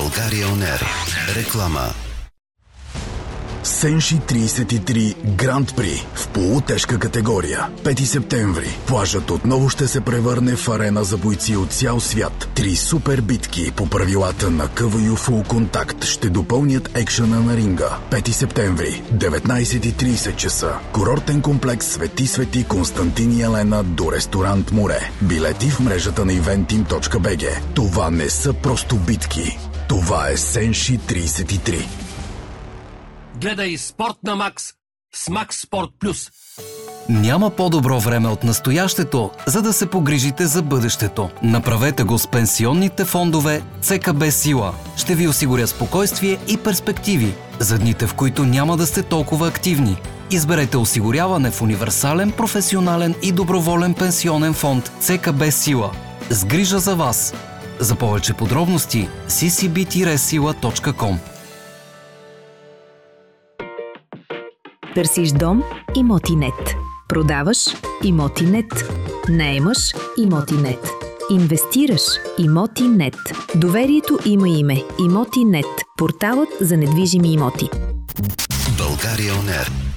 България ОНЕР. Реклама. Сенши 33 Гранд При в полутежка категория. 5 септември. Плажът отново ще се превърне в арена за бойци от цял свят. 3 супер битки по правилата на КВЮ Full Contact ще допълнят екшъна на ринга. 5 септември, 19:30 часа. Курортен комплекс Свети Константин и Елена до ресторант Море. Билети в мрежата на eventim.bg. Това не са просто битки. Това е Сенши 33. Гледай Спорт на Макс с Макс Спорт Плюс. Няма по-добро време от настоящето, за да се погрижите за бъдещето. Направете го с пенсионните фондове ЦКБ Сила. Ще ви осигуря спокойствие и перспективи за дните, в които няма да сте толкова активни. Изберете осигуряване в универсален, професионален и доброволен пенсионен фонд ЦКБ Сила. С грижа за вас. За повече подробности ccb-sila.com. Търсиш дом? Имотинет. Продаваш? Имотинет. наемаш? Имотинет. Инвестираш? Имотинет. Доверието има име. Имотинет. Порталът за недвижими имоти. България ОНЕР.